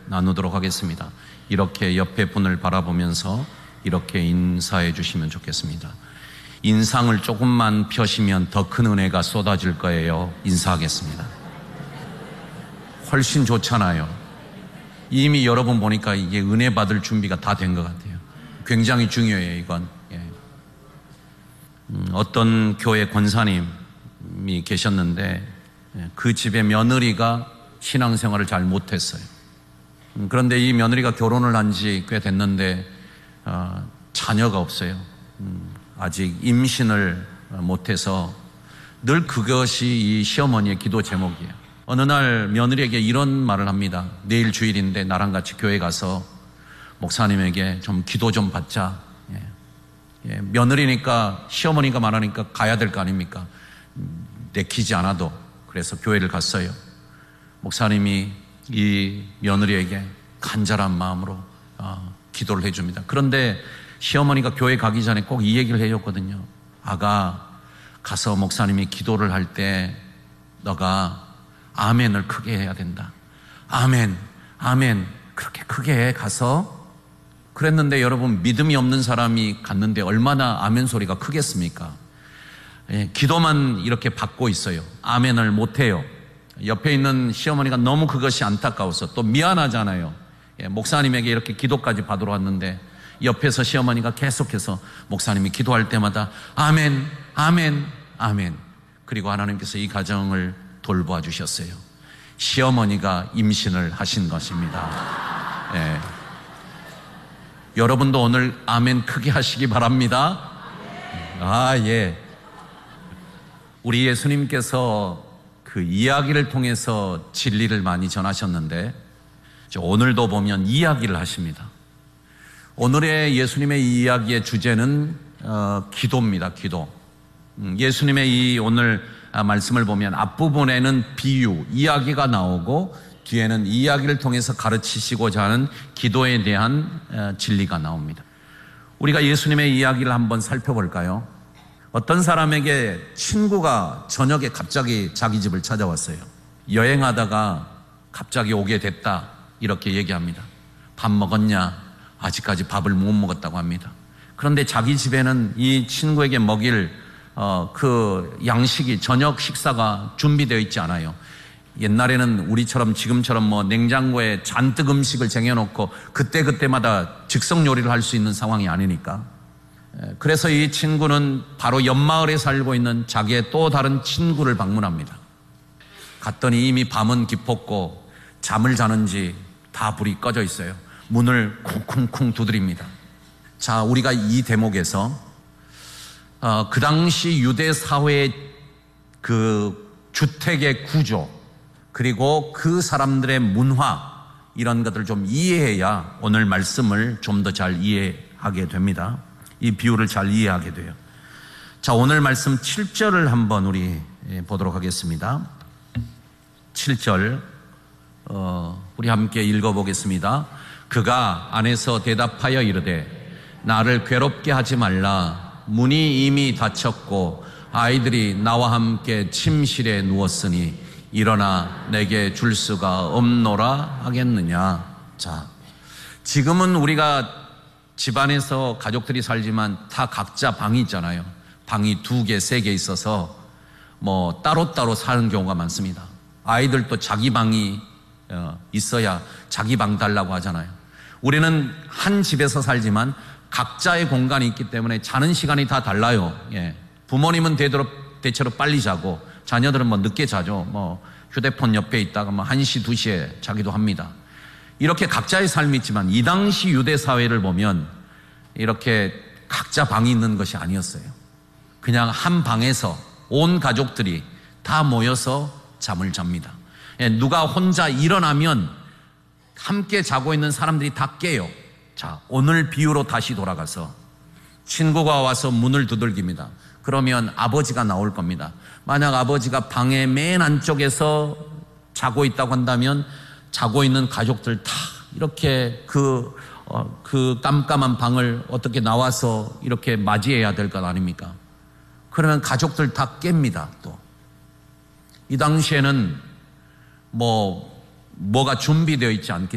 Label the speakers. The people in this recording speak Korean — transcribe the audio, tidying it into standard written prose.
Speaker 1: 나누도록 하겠습니다. 이렇게 옆에 분을 바라보면서 이렇게 인사해 주시면 좋겠습니다. 인상을 조금만 펴시면 더 큰 은혜가 쏟아질 거예요. 인사하겠습니다. 훨씬 좋잖아요. 이미 여러분 보니까 이게 은혜 받을 준비가 다 된 것 같아요. 굉장히 중요해요, 이건. 어떤 교회 권사님이 계셨는데 그 집의 며느리가 신앙생활을 잘 못했어요. 그런데 이 며느리가 결혼을 한 지 꽤 됐는데 자녀가 없어요. 아직 임신을 못해서 늘 그것이 이 시어머니의 기도 제목이에요. 어느 날 며느리에게 이런 말을 합니다. 내일 주일인데 나랑 같이 교회 가서 목사님에게 좀 기도 좀 받자. 며느리니까 시어머니가 말하니까 가야 될 거 아닙니까? 내키지 않아도. 그래서 교회를 갔어요. 목사님이 이 며느리에게 간절한 마음으로 기도를 해줍니다. 그런데 시어머니가 교회 가기 전에 꼭 이 얘기를 해줬거든요. 아가, 가서 목사님이 기도를 할 때 너가 아멘을 크게 해야 된다. 아멘, 아멘. 그렇게 크게 해 가서. 그랬는데 여러분, 믿음이 없는 사람이 갔는데 얼마나 아멘 소리가 크겠습니까? 기도만 이렇게 받고 있어요. 아멘을 못해요. 옆에 있는 시어머니가 너무 그것이 안타까워서 또 미안하잖아요. 목사님에게 이렇게 기도까지 받으러 왔는데 옆에서 시어머니가 계속해서 목사님이 기도할 때마다 아멘, 아멘, 아멘. 그리고 하나님께서 이 가정을 돌보아 주셨어요. 시어머니가 임신을 하신 것입니다. 여러분도 오늘 아멘 크게 하시기 바랍니다. 우리 예수님께서 그 이야기를 통해서 진리를 많이 전하셨는데 오늘도 보면 이야기를 하십니다. 오늘의 예수님의 이야기의 주제는 기도입니다. 기도. 예수님의 이 오늘 말씀을 보면 앞부분에는 비유, 이야기가 나오고 뒤에는 이야기를 통해서 가르치시고자 하는 기도에 대한 진리가 나옵니다. 우리가 예수님의 이야기를 한번 살펴볼까요? 어떤 사람에게 친구가 저녁에 갑자기 자기 집을 찾아왔어요. 여행하다가 갑자기 오게 됐다, 이렇게 얘기합니다. 밥 먹었냐? 아직까지 밥을 못 먹었다고 합니다. 그런데 자기 집에는 이 친구에게 먹일 그 양식이, 저녁 식사가 준비되어 있지 않아요. 옛날에는 우리처럼 지금처럼 뭐 냉장고에 잔뜩 음식을 쟁여놓고 그때그때마다 즉석 요리를 할 수 있는 상황이 아니니까. 그래서 이 친구는 바로 옆마을에 살고 있는 자기의 또 다른 친구를 방문합니다. 갔더니 이미 밤은 깊었고 잠을 자는지 다 불이 꺼져 있어요. 문을 쿵쿵쿵 두드립니다. 자, 우리가 이 대목에서 그 당시 유대 사회의 그 주택의 구조, 그리고 그 사람들의 문화, 이런 것들을 좀 이해해야 오늘 말씀을 좀 더 잘 이해하게 됩니다. 이 비유를 잘 이해하게 돼요. 자, 오늘 말씀 7절을 한번 우리 보도록 하겠습니다. 7절 우리 함께 읽어보겠습니다. 그가 안에서 대답하여 이르되 나를 괴롭게 하지 말라. 문이 이미 닫혔고 아이들이 나와 함께 침실에 누웠으니 일어나 내게 줄 수가 없노라 하겠느냐. 자, 지금은 우리가 집안에서 가족들이 살지만 다 각자 방이 있잖아요. 방이 2개, 3개 있어서 뭐 따로따로 사는 경우가 많습니다. 아이들도 자기 방이 있어야 자기 방 달라고 하잖아요. 우리는 한 집에서 살지만 각자의 공간이 있기 때문에 자는 시간이 다 달라요. 부모님은 대체로 빨리 자고 자녀들은 뭐 늦게 자죠. 뭐 휴대폰 옆에 있다가 뭐 1시, 2시에 자기도 합니다. 이렇게 각자의 삶이 있지만 이 당시 유대 사회를 보면 이렇게 각자 방이 있는 것이 아니었어요. 그냥 한 방에서 온 가족들이 다 모여서 잠을 잡니다. 누가 혼자 일어나면 함께 자고 있는 사람들이 다 깨요. 자, 오늘 비유로 다시 돌아가서 친구가 와서 문을 두들깁니다. 그러면 아버지가 나올 겁니다. 만약 아버지가 방의 맨 안쪽에서 자고 있다고 한다면 자고 있는 가족들 다 이렇게 그 깜깜한 방을 어떻게 나와서 이렇게 맞이해야 될 것 아닙니까? 그러면 가족들 다 깹니다. 또 이 당시에는 뭐가 준비되어 있지 않기